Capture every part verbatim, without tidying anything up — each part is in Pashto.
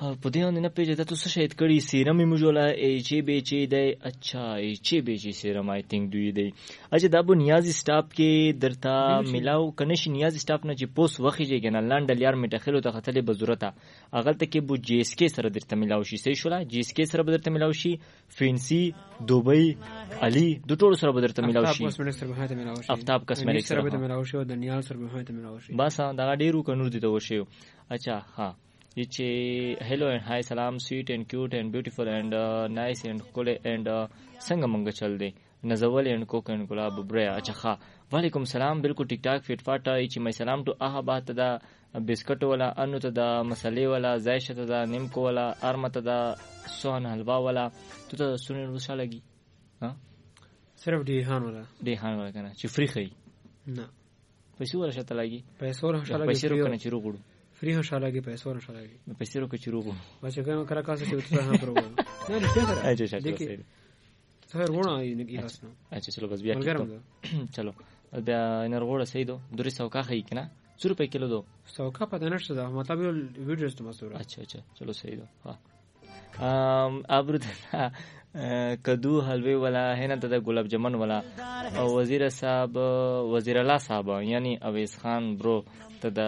په دې باندې نه پیژې دا تاسو شاید کړي سیرم یې موجوله ایچ بی چی دی اچھا ایچ بی چی سیرم آی تھنک دوی دی اچھا دا به نیازي سټاپ کې درته ملاو کنه شي نیازي سټاپ نه چې پوس وخی جې کنه لنډ لیار میټخلو ته خطلې بزورته اغل ته کې بو جی اس کې سره درته ملاو شي صحیح شولا جی اس کې سره درته ملاو شي فینسی دوبۍ علي د ټولو سره درته ملاو شي افتاب کسمټک سره درته ملاو شي او د نیال سره درته ملاو شي بس دا ډیرو کنور دي ته وشي اچھا ها چې hello and hi salam sweet and cute and beautiful and uh, nice and cool and uh, څنګه مونږ چل دی نزول and cook and گلاب بریا اچھا ها وعلیکم سلام بالکل ټیک ټاک فټ فاټ چې مې سلام ټو اها بات دا بسکټ ولا انو ته دا مسلې ولا زایشه ته دا نیمکو ولا ارمته دا سوهن حلوا ولا ته ته سنن وسه لګي ها صرف دیهان ولا دیهان ولا کنه چې فری خي نه پیسې ولا شته لګي پیسې ولا شته لګي پیسې رو کنه چې رو غړو فری هشاله کې پیسې ور شاله کې پیسې رو کې چروغو بچا کوم کرا کاسه چې ته هم پرو نه نه څه اچھا اچھا صحیح څه ورونه یې نه کیسه اچھا چلو بس بیا چلو بیا ان ورغوړه سیدو درې سو کا خې کنه څو روپے کیلو دو سو کا پته نشته دا مطلب ویډیوز ته مسوره اچھا اچھا چلو صحیح دو ها ام ابرو کدو حلوے والا ہے نا ته گلاب جامن والا وزیر صاحب وزیر الله صاحب یعنی اویس خان برو تدا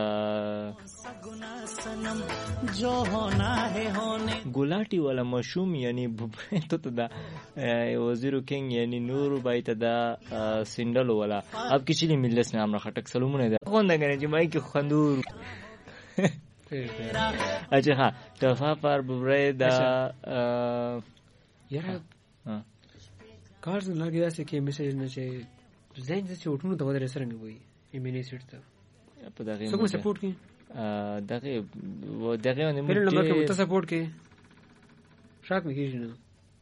گلاٹی والا مشوم یعنی تو تدا وزیر کنگ یعنی نور بای تدا سندل والا اب کچلی ملس نام را خټک سلومونه ده خوند غنه چې مای کی خندور اچھا ها تفا پر ببره دا یاره کار څنګه لګی دا چې میسج نه چې زین چې وټونو ته ودرې سره نه وي ایمینی سیټ ته په دغه څنګه سپورټ کی دغه و دغه نه مې په لمبه کې ته سپورټ کی شاک مې کیږي نه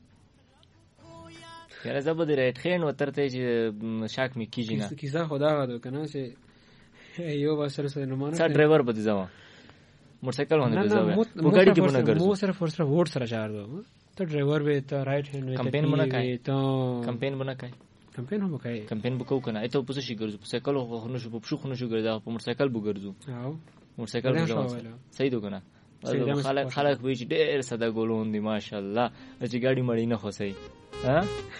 یاره زبر دې رټ خین وترته چې شاک مې کیږي نه کیسه خدا غو کنه چې یو واسره سره نه مانه سر ډرایور بده ځم موټرسایکل باندې ځم په ګاډي کې مونږ ګرځو مو سره فرصت ووټ سره چار دو ته ډرایور به ته رائټ هینډ وې کمپین مونږ کوي ته کمپین مونږ کوي کمپین هم کوي کمپین وکاو کنه ایته په څه شي ګرځو په سایکل خو نو شو په شو خو نو شو ګرځا په موټرسایکل بو ګرځو او موټرسایکل بو صحیح دو کنه خلک خلک وی چې ډېر ساده ګولون دي ماشاءالله چې ګاډي مړی نه خوسي ها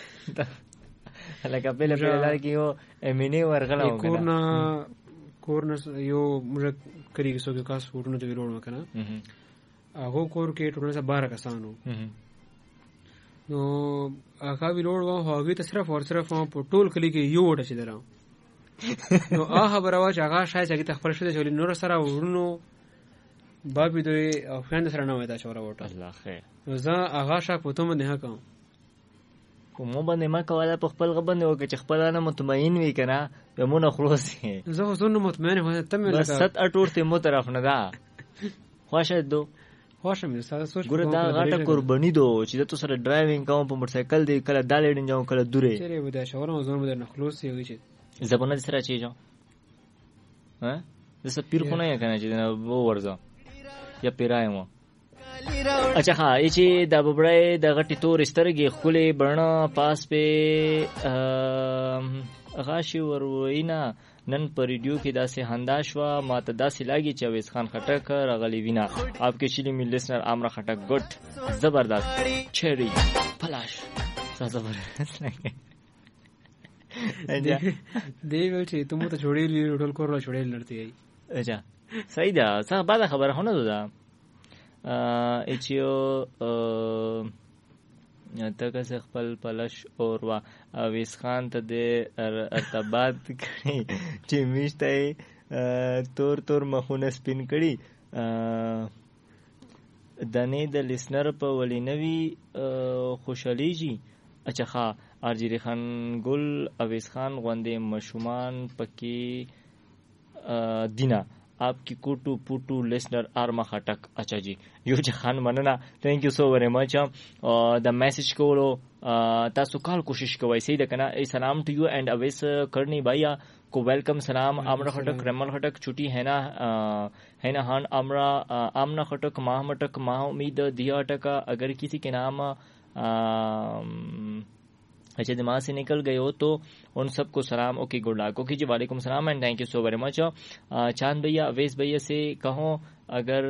لکه په لاره کې یو امینه ورغلا وکړه کورنا کورنا یو موږ کریږي سو کې کاس فوټونو ته ویلوړ وکنه هغه کور کې ټول څه بار کسانو نو هغه ویلوړ و هغه ته صرف اور صرف په ټول کلی کې یو وټه چې درا نو هغه بروا چې هغه شای چې تخپل شته چې نور سره ورونو بابي دوی او فند سره نه وای دا چوره وټه الله خیر نو زه هغه شاک په تومه نه کوم کوم باندې ما کوله په خپل غبن او چې خپل نه مطمئن وي کنه به مونږ خلاص زه زونه مطمئن وای ته مې لکه ست اټور ته مو طرف نه دا خوښه دو خوښه مې ساده سوچ ګوره دا غاټه قرباني دو چې تاسو سره ډرایوینګ کوم په موټرسایکل دی کله دالې ډنجاو کله دوره چیرې ودا شاورم زونه مې نه خلاص یوي چې زبونه سره چي جو ها زه پیر خو نه کنه چې وو ورځه یا پیرایم اچھا ها چې د ببړې د غټي تور سترګې خولې برنا پاس په غاشي وروینا نن پر ریډیو کې داسې هنداش وا ماته داسې لاګي چې اویس خان خټک راغلی وینا آپ کے چلی می لسنر امرا خټک ګټ زبردست چری فلاش زبردست لګي اجا دی ویل چې ته مو ته جوړې ټول کور لا جوړې لړتي ای اجا صحیح ده څه بعد خبره هونه ده اچیو تک سے خپل پلش اور وا اویس خان ته د ارتباط کړي چې میشته تور تور مخونه سپین کړي دنه د لیسنر په ولینوي خوشاليږي اچھا ها ارجری خان ګل اویس خان غوندې مشومان پکې دینا آپ کی کوټو پوټو لیسنر ارما خټک اچھا جی یو چې خان مننه تھینک یو سو ویری مچ د میسج کولو تاسو کال کوشش کوئ صحیح ده کنه سلام ټو یو اینڈ اویس کرنی بھائی کو ویلکم سلام امرا خټک رمل خټک چھٹی ہے نا ہے نا ہان امرا امنا خټک ماہ مٹک ماہ امید دیا ٹکا اگر کسی کے نام اچھا دماغ سے نکل گئے ہو تو ان سب کو سلام اوکے گڈ لک اوکے جی وعلیکم السلام اینڈ تھینک یو سو ویری مچ چاند بھیا اویس بھیا سے کہو اگر